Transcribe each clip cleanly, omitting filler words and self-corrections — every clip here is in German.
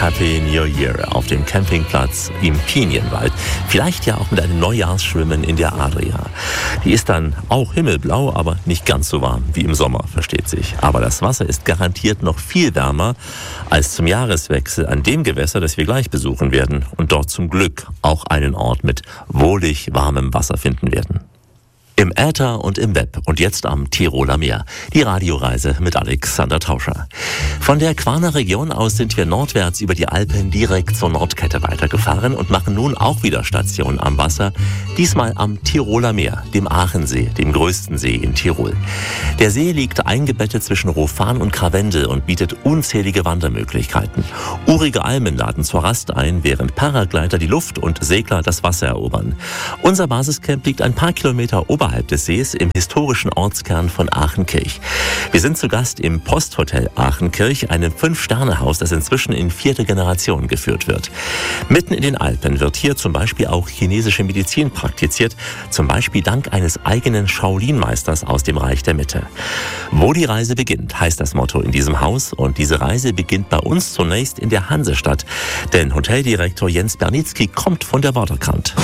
Happy New Year auf dem Campingplatz im Pinienwald. Vielleicht ja auch mit einem Neujahrsschwimmen in der Adria. Die ist dann auch himmelblau, aber nicht ganz so warm wie im Sommer, versteht sich. Aber das Wasser ist garantiert noch viel wärmer als zum Jahreswechsel an dem Gewässer, das wir gleich besuchen werden und dort zum Glück auch einen Ort mit wohlig warmem Wasser finden werden. Im Äther und im Web und jetzt am Tiroler Meer. Die Radioreise mit Alexander Tauscher. Von der Quarner Region aus sind wir nordwärts über die Alpen direkt zur Nordkette weitergefahren und machen nun auch wieder Station am Wasser. Diesmal am Tiroler Meer, dem Aachensee, dem größten See in Tirol. Der See liegt eingebettet zwischen Rofan und Krawendel und bietet unzählige Wandermöglichkeiten. Urige Almen laden zur Rast ein, während Paragleiter die Luft und Segler das Wasser erobern. Unser Basiscamp liegt ein paar Kilometer oberhalb des Sees im historischen Ortskern von Aachenkirch. Wir sind zu Gast im Posthotel Aachenkirch, einem 5-Sterne-Haus, das inzwischen in 4. Generation geführt wird. Mitten in den Alpen wird hier zum Beispiel auch chinesische Medizin praktiziert, zum Beispiel dank eines eigenen Shaolin-Meisters aus dem Reich der Mitte. Wo die Reise beginnt, heißt das Motto in diesem Haus, und diese Reise beginnt bei uns zunächst in der Hansestadt, denn Hoteldirektor Jens Bernitzky kommt von der Waterkant.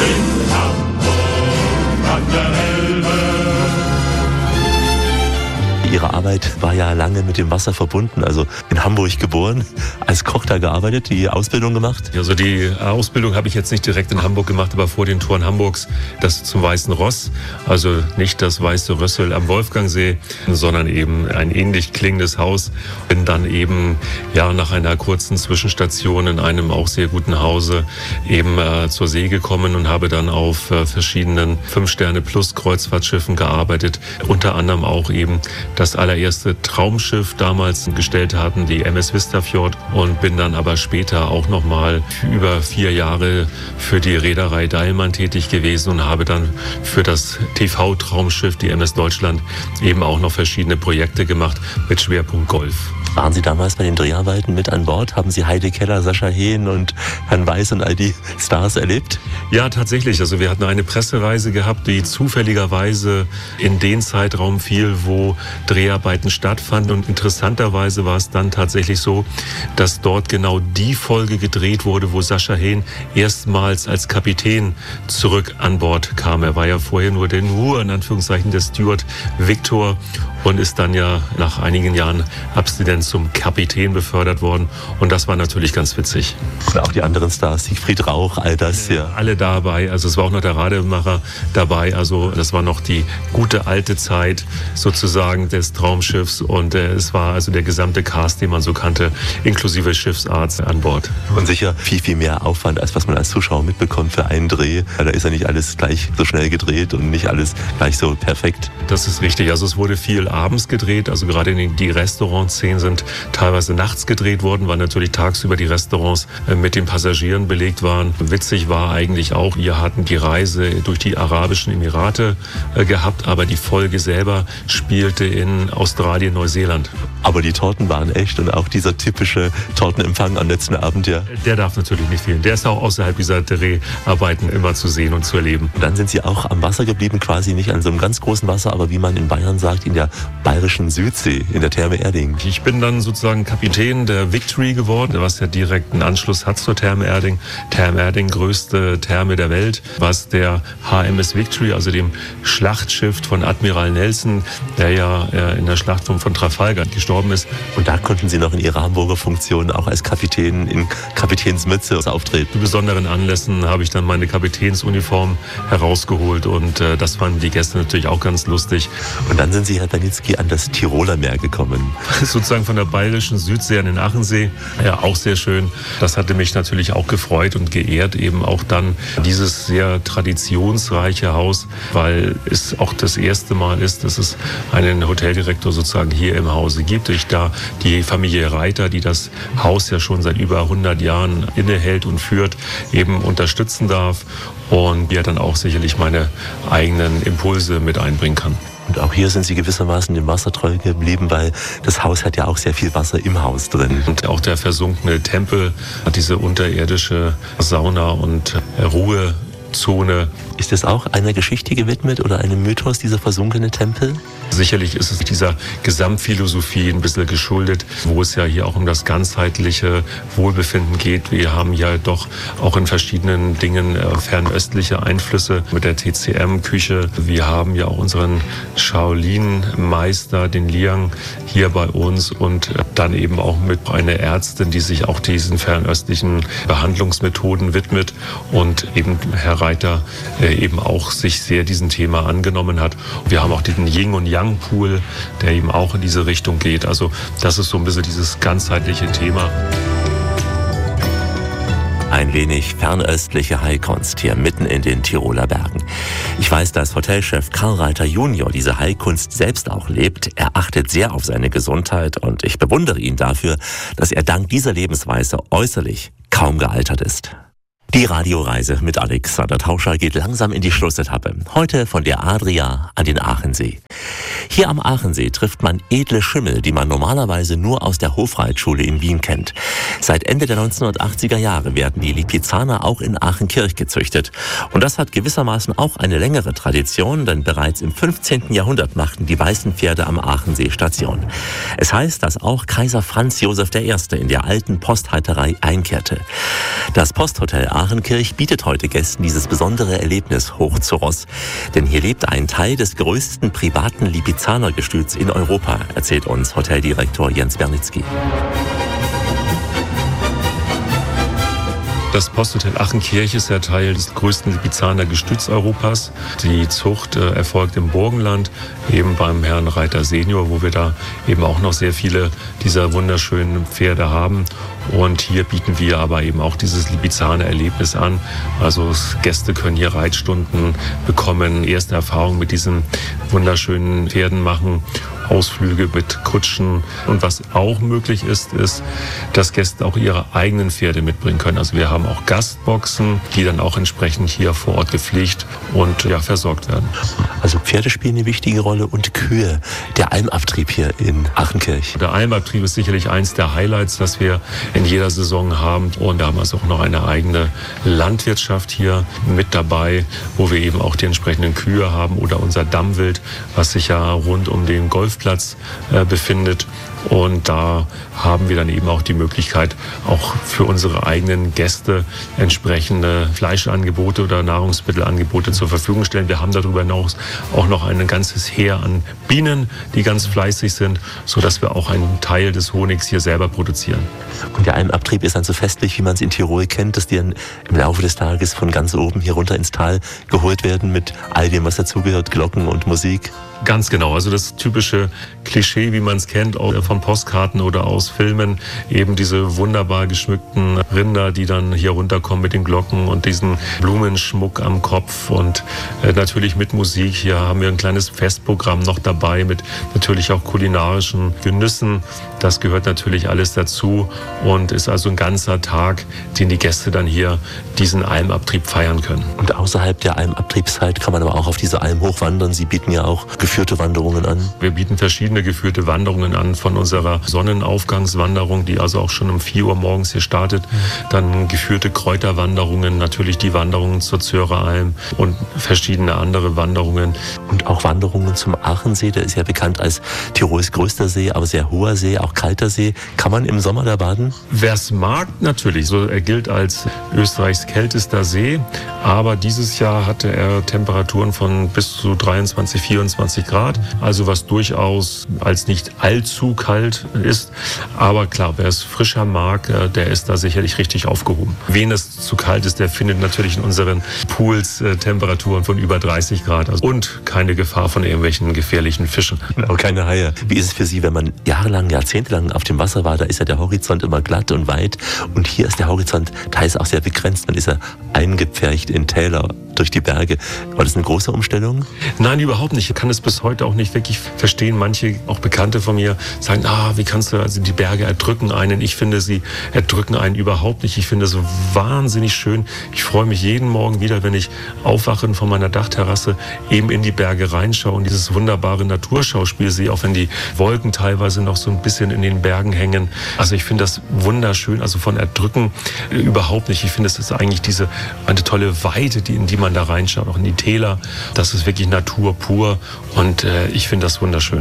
Ihre Arbeit war ja lange mit dem Wasser verbunden, also in Hamburg geboren, als Koch da gearbeitet, die Ausbildung gemacht? Also die Ausbildung habe ich jetzt nicht direkt in Hamburg gemacht, aber vor den Toren Hamburgs, das zum Weißen Ross, also nicht das Weiße Rössel am Wolfgangsee, sondern eben ein ähnlich klingendes Haus. Bin dann eben nach einer kurzen Zwischenstation in einem auch sehr guten Hause eben zur See gekommen und habe dann auf verschiedenen 5-Sterne-Plus-Kreuzfahrtschiffen gearbeitet, unter anderem auch eben das allererste Traumschiff damals gestellt hatten, die MS Vistafjord, und bin dann aber später auch nochmal über 4 Jahre für die Reederei Deilmann tätig gewesen und habe dann für das TV-Traumschiff, die MS Deutschland, eben auch noch verschiedene Projekte gemacht mit Schwerpunkt Golf. Waren Sie damals bei den Dreharbeiten mit an Bord? Haben Sie Heide Keller, Sascha Hehn und Herrn Weiß und all die Stars erlebt? Ja, tatsächlich. Also wir hatten eine Pressereise gehabt, die zufälligerweise in den Zeitraum fiel, wo Dreharbeiten stattfanden. Und interessanterweise war es dann tatsächlich so, dass dort genau die Folge gedreht wurde, wo Sascha Hehn erstmals als Kapitän zurück an Bord kam. Er war ja vorher nur in Anführungszeichen der Steward Victor und ist dann ja nach einigen Jahren Abstinenz zum Kapitän befördert worden. Und das war natürlich ganz witzig. Und auch die anderen Stars, Siegfried Rauch, all das, ja. Alle dabei. Also es war auch noch der Rademacher dabei. Also das war noch die gute alte Zeit sozusagen des Traumschiffs. Und es war also der gesamte Cast, den man so kannte, inklusive Schiffsarzt an Bord. Und sicher viel, viel mehr Aufwand, als was man als Zuschauer mitbekommt für einen Dreh. Da ist ja nicht alles gleich so schnell gedreht und nicht alles gleich so perfekt. Das ist richtig. Also es wurde viel abends gedreht. Also gerade die Restaurantszenen sind teilweise nachts gedreht worden, weil natürlich tagsüber die Restaurants mit den Passagieren belegt waren. Witzig war eigentlich auch, wir hatten die Reise durch die Arabischen Emirate gehabt, aber die Folge selber spielte in Australien, Neuseeland. Aber die Torten waren echt und auch dieser typische Tortenempfang am letzten Abend, ja. Der darf natürlich nicht fehlen. Der ist auch außerhalb dieser Dreharbeiten immer zu sehen und zu erleben. Und dann sind Sie auch am Wasser geblieben, quasi nicht an so einem ganz großen Wasser, aber wie man in Bayern sagt, in der bayerischen Südsee, in der Therme Erding. Ich bin dann sozusagen Kapitän der Victory geworden, was ja direkt einen Anschluss hat zur Therme Erding. Therme Erding, größte Therme der Welt, was der HMS Victory, also dem Schlachtschiff von Admiral Nelson, der ja in der Schlacht von Trafalgar gestorben ist. Und da konnten Sie noch in Ihrer Hamburger Funktion auch als Kapitän in Kapitänsmütze auftreten. Zu besonderen Anlässen habe ich dann meine Kapitänsuniform herausgeholt und das fanden die Gäste natürlich auch ganz lustig. Und dann sind Sie, Herr Bernitzky, an das Tiroler Meer gekommen. Sozusagen von der bayerischen Südsee an den Aachensee. Ja, auch sehr schön. Das hatte mich natürlich auch gefreut und geehrt, eben auch dann dieses sehr traditionsreiche Haus, weil es auch das erste Mal ist, dass es einen Hoteldirektor sozusagen hier im Hause gibt. Ich da die Familie Reiter, die das Haus ja schon seit über 100 Jahren innehält und führt, eben unterstützen darf und mir dann auch sicherlich meine eigenen Impulse mit einbringen kann. Und auch hier sind Sie gewissermaßen dem Wasser treu geblieben, weil das Haus hat ja auch sehr viel Wasser im Haus drin. Und auch der versunkene Tempel hat diese unterirdische Sauna und Ruhe Zone. Ist das auch einer Geschichte gewidmet oder einem Mythos, dieser versunkene Tempel? Sicherlich ist es dieser Gesamtphilosophie ein bisschen geschuldet, wo es ja hier auch um das ganzheitliche Wohlbefinden geht. Wir haben ja doch auch in verschiedenen Dingen fernöstliche Einflüsse mit der TCM-Küche. Wir haben ja auch unseren Shaolin-Meister, den Liang, hier bei uns und dann eben auch mit einer Ärztin, die sich auch diesen fernöstlichen Behandlungsmethoden widmet und eben Herr Reiter eben auch sich sehr diesem Thema angenommen hat. Wir haben auch diesen Yin- und Yang-Pool, der eben auch in diese Richtung geht. Also das ist so ein bisschen dieses ganzheitliche Thema. Ein wenig fernöstliche Heilkunst hier mitten in den Tiroler Bergen. Ich weiß, dass Hotelchef Karl Reiter Junior diese Heilkunst selbst auch lebt. Er achtet sehr auf seine Gesundheit und ich bewundere ihn dafür, dass er dank dieser Lebensweise äußerlich kaum gealtert ist. Die Radioreise mit Alexander Tauscher geht langsam in die Schlussetappe. Heute von der Adria an den Aachensee. Hier am Aachensee trifft man edle Schimmel, die man normalerweise nur aus der Hofreitschule in Wien kennt. Seit Ende der 1980er Jahre werden die Lipizzaner auch in Aachenkirch gezüchtet. Und das hat gewissermaßen auch eine längere Tradition, denn bereits im 15. Jahrhundert machten die weißen Pferde am Aachensee Station. Es heißt, dass auch Kaiser Franz Josef I. in der alten Posthalterei einkehrte. Das Posthotel Aachenkirch bietet heute Gästen dieses besondere Erlebnis hoch zu Ross. Denn hier lebt ein Teil des größten privaten Lipizzaner-Gestüts in Europa, erzählt uns Hoteldirektor Jens Bernitzky. Das Posthotel Aachenkirch ist ja Teil des größten Lipizzaner Gestüts Europas. Die Zucht erfolgt im Burgenland, eben beim Herrn Reiter Senior, wo wir da eben auch noch sehr viele dieser wunderschönen Pferde haben. Und hier bieten wir aber eben auch dieses Lipizzaner Erlebnis an. Also Gäste können hier Reitstunden bekommen, erste Erfahrungen mit diesen wunderschönen Pferden machen, Ausflüge mit Kutschen. Und was auch möglich ist, dass Gäste auch ihre eigenen Pferde mitbringen können. Also wir haben auch Gastboxen, die dann auch entsprechend hier vor Ort gepflegt und versorgt werden. Also Pferde spielen eine wichtige Rolle und Kühe. Der Almabtrieb hier in Aachenkirch. Der Almabtrieb ist sicherlich eins der Highlights, was wir in jeder Saison haben. Und da haben wir also auch noch eine eigene Landwirtschaft hier mit dabei, wo wir eben auch die entsprechenden Kühe haben oder unser Dammwild, was sich ja rund um den Golfplatz befindet. Und da haben wir dann eben auch die Möglichkeit, auch für unsere eigenen Gäste entsprechende Fleischangebote oder Nahrungsmittelangebote zur Verfügung stellen. Wir haben darüber hinaus auch noch ein ganzes Heer an Bienen, die ganz fleißig sind, sodass wir auch einen Teil des Honigs hier selber produzieren. Und der Almabtrieb ist dann so festlich, wie man es in Tirol kennt, dass die dann im Laufe des Tages von ganz oben hier runter ins Tal geholt werden mit all dem, was dazugehört, Glocken und Musik. Ganz genau, also das typische Klischee, wie man es kennt, auch von Postkarten oder aus Filmen, eben diese wunderbar geschmückten Rinder, die dann hier runterkommen mit den Glocken und diesen Blumenschmuck am Kopf und natürlich mit Musik. Hier haben wir ein kleines Festprogramm noch dabei mit natürlich auch kulinarischen Genüssen. Das gehört natürlich alles dazu und ist also ein ganzer Tag, den die Gäste dann hier diesen Almabtrieb feiern können. Und außerhalb der Almabtriebszeit kann man aber auch auf diese Alm hochwandern. Sie bieten ja auch geführte Wanderungen an. Wir bieten verschiedene geführte Wanderungen an, von unserer Sonnenaufgangswanderung, die also auch schon um 4 Uhr morgens hier startet. Dann geführte Kräuterwanderungen, natürlich die Wanderungen zur Zöreralm und verschiedene andere Wanderungen. Und auch Wanderungen zum Aachensee, der ist ja bekannt als Tirols größter See, aber sehr hoher See, auch kalter See. Kann man im Sommer da baden? Wer es mag, natürlich. So, er gilt als Österreichs kältester See, aber dieses Jahr hatte er Temperaturen von bis zu 23, 24 Grad, also was durchaus als nicht allzu kalt ist. Aber klar, wer es frischer mag, der ist da sicherlich richtig aufgehoben. Wen es zu kalt ist, der findet natürlich in unseren Pools Temperaturen von über 30 Grad und keine Gefahr von irgendwelchen gefährlichen Fischen. Genau, keine Haie. Wie ist es für Sie, wenn man jahrelang, jahrzehntelang auf dem Wasser war? Da ist ja der Horizont immer glatt und weit und hier ist der Horizont teils auch sehr begrenzt. Man ist ja eingepfercht in Täler durch die Berge. War das eine große Umstellung? Nein, überhaupt nicht. Ich kann es bis heute auch nicht wirklich verstehen. Manche, auch Bekannte von mir, sagen, sagen, wie kannst du, also die Berge erdrücken einen. Ich finde, sie erdrücken einen überhaupt nicht. Ich finde es so wahnsinnig schön. Ich freue mich jeden Morgen wieder, wenn ich aufwache und von meiner Dachterrasse eben in die Berge reinschaue und dieses wunderbare Naturschauspiel sehe, auch wenn die Wolken teilweise noch so ein bisschen in den Bergen hängen. Also ich finde das wunderschön, also von Erdrücken überhaupt nicht. Ich finde, es ist eigentlich eine tolle Weite, in die man da reinschaut, auch in die Täler. Das ist wirklich Natur pur und ich finde das wunderschön.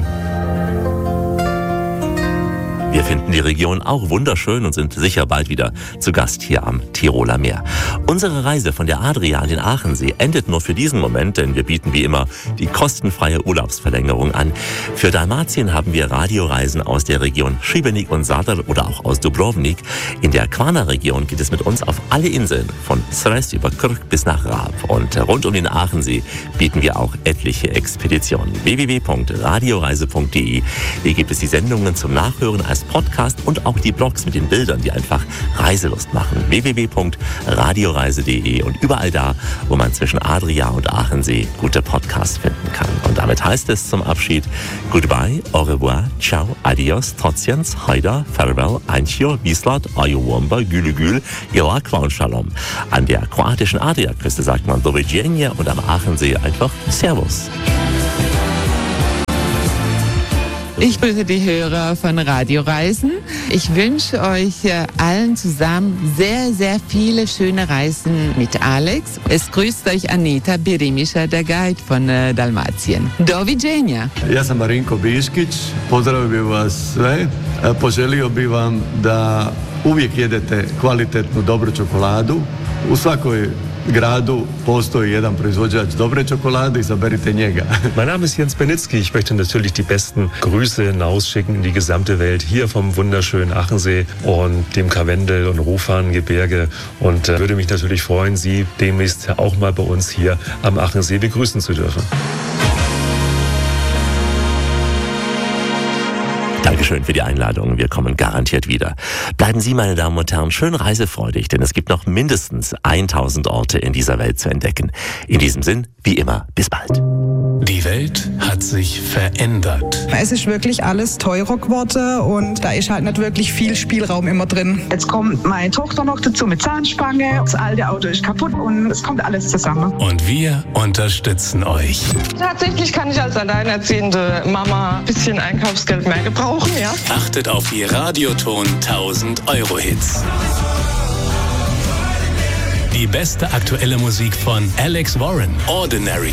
Wir finden die Region auch wunderschön und sind sicher bald wieder zu Gast hier am Tiroler Meer. Unsere Reise von der Adria an den Aachensee endet nur für diesen Moment, denn wir bieten wie immer die kostenfreie Urlaubsverlängerung an. Für Dalmatien haben wir Radioreisen aus der Region Šibenik und Zadar oder auch aus Dubrovnik. In der Kvarner-Region geht es mit uns auf alle Inseln, von Sres über Krk bis nach Raab. Und rund um den Aachensee bieten wir auch etliche Expeditionen. www.radioreise.de. Hier gibt es die Sendungen zum Nachhören als Podcast und auch die Blogs mit den Bildern, die einfach Reiselust machen. www.radioreise.de und überall da, wo man zwischen Adria und Aachensee gute Podcasts finden kann. Und damit heißt es zum Abschied Goodbye, au revoir, ciao, adios, trotziens, haida, farewell, einchio, wislat, ayowomba, gülügül, ilakwa und shalom. An der kroatischen Adriaküste sagt man doviđenja und am Aachensee einfach Servus. Ich grüße die Hörer von Radioreisen. Ich wünsche euch allen zusammen sehr, sehr viele schöne Reisen mit Alex. Es grüßt euch Anita Birimiša, der Guide von Dalmatien. Doviđenja. Ja sam Marinko Biškić, pozdravio bih vas sve. Poželio bih vam da uvijek jedete kvalitetnu, dobru čokoladu. U svakoj gradu postoji jedan proizvođač dobre čokolade, izaberite njega. Mein Name ist Jens Benitzky. Ich möchte natürlich die besten Grüße hinausschicken in die gesamte Welt, hier vom wunderschönen Aachensee und dem Karwendel- und Rofangebirge und würde mich natürlich freuen, Sie demnächst auch mal bei uns hier am Aachensee begrüßen zu dürfen. Dankeschön für die Einladung. Wir kommen garantiert wieder. Bleiben Sie, meine Damen und Herren, schön reisefreudig, denn es gibt noch mindestens 1000 Orte in dieser Welt zu entdecken. In diesem Sinn, wie immer, bis bald. Die Welt hat sich verändert. Es ist wirklich alles teurer geworden und da ist halt nicht wirklich viel Spielraum immer drin. Jetzt kommt meine Tochter noch dazu mit Zahnspange. Das alte Auto ist kaputt und es kommt alles zusammen. Und wir unterstützen euch. Tatsächlich kann ich als alleinerziehende Mama ein bisschen Einkaufsgeld mehr gebrauchen, ja. Achtet auf die Radioton 1000 Euro Hits. Die beste aktuelle Musik von Alex Warren, Ordinary.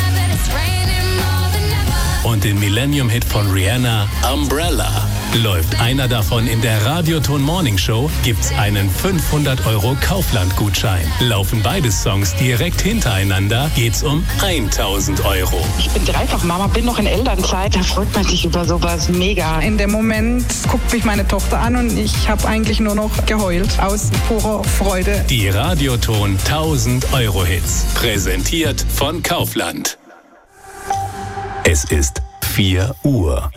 Und den Millennium-Hit von Rihanna, Umbrella. Läuft einer davon in der Radioton Morning Show, gibt's einen 500 Euro Kaufland-Gutschein. Laufen beide Songs direkt hintereinander, geht's um 1000 Euro. Ich bin dreifach Mama, bin noch in Elternzeit. Da freut man sich über sowas mega. In dem Moment guckt mich meine Tochter an und ich habe eigentlich nur noch geheult aus purer Freude. Die Radioton 1000 Euro Hits. Präsentiert von Kaufland. Es ist 4 Uhr.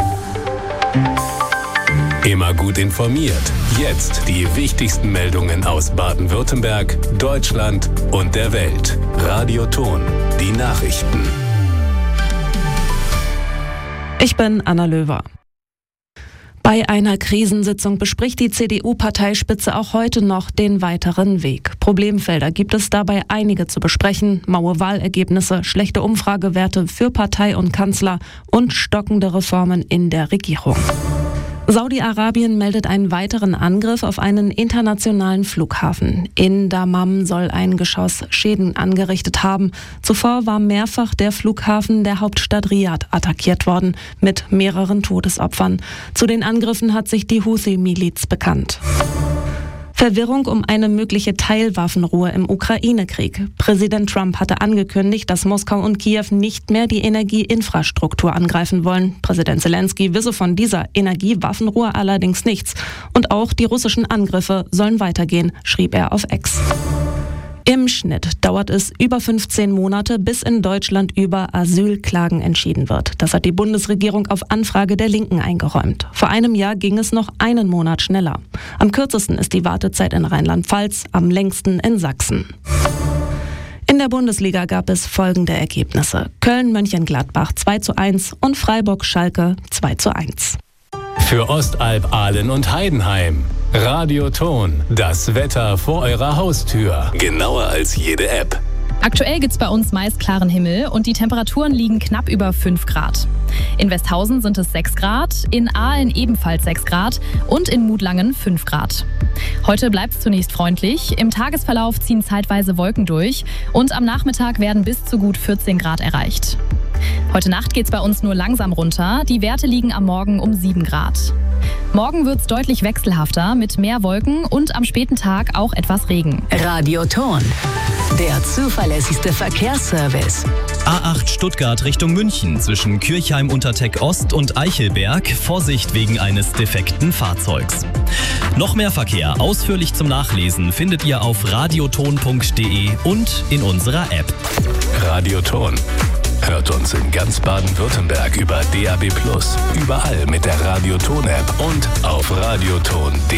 Immer gut informiert. Jetzt die wichtigsten Meldungen aus Baden-Württemberg, Deutschland und der Welt. Radioton, die Nachrichten. Ich bin Anna Löwer. Bei einer Krisensitzung bespricht die CDU-Parteispitze auch heute noch den weiteren Weg. Problemfelder gibt es dabei einige zu besprechen. Maue Wahlergebnisse, schlechte Umfragewerte für Partei und Kanzler und stockende Reformen in der Regierung. Saudi-Arabien meldet einen weiteren Angriff auf einen internationalen Flughafen. In Dammam soll ein Geschoss Schäden angerichtet haben. Zuvor war mehrfach der Flughafen der Hauptstadt Riad attackiert worden, mit mehreren Todesopfern. Zu den Angriffen hat sich die Houthi-Miliz bekannt. Verwirrung um eine mögliche Teilwaffenruhe im Ukraine-Krieg. Präsident Trump hatte angekündigt, dass Moskau und Kiew nicht mehr die Energieinfrastruktur angreifen wollen. Präsident Zelensky wisse von dieser Energiewaffenruhe allerdings nichts. Und auch die russischen Angriffe sollen weitergehen, schrieb er auf X. Im Schnitt dauert es über 15 Monate, bis in Deutschland über Asylklagen entschieden wird. Das hat die Bundesregierung auf Anfrage der Linken eingeräumt. Vor einem Jahr ging es noch einen Monat schneller. Am kürzesten ist die Wartezeit in Rheinland-Pfalz, am längsten in Sachsen. In der Bundesliga gab es folgende Ergebnisse: Köln-Mönchengladbach 2:1 und Freiburg-Schalke 2:1. Für Ostalb, Aalen und Heidenheim. Radioton, das Wetter vor eurer Haustür. Genauer als jede App. Aktuell gibt es bei uns meist klaren Himmel und die Temperaturen liegen knapp über 5 Grad. In Westhausen sind es 6 Grad, in Aalen ebenfalls 6 Grad und in Mutlangen 5 Grad. Heute bleibt es zunächst freundlich, im Tagesverlauf ziehen zeitweise Wolken durch und am Nachmittag werden bis zu gut 14 Grad erreicht. Heute Nacht geht es bei uns nur langsam runter, die Werte liegen am Morgen um 7 Grad. Morgen wird es deutlich wechselhafter mit mehr Wolken und am späten Tag auch etwas Regen. Radioton, der zuverlässigste Verkehrsservice. A8 Stuttgart Richtung München zwischen Kirchheim-Unterteck Ost und Eichelberg. Vorsicht wegen eines defekten Fahrzeugs. Noch mehr Verkehr ausführlich zum Nachlesen findet ihr auf radioton.de und in unserer App. Radioton. Hört uns in ganz Baden-Württemberg über DAB+, überall mit der Radioton-App und auf radioton.de.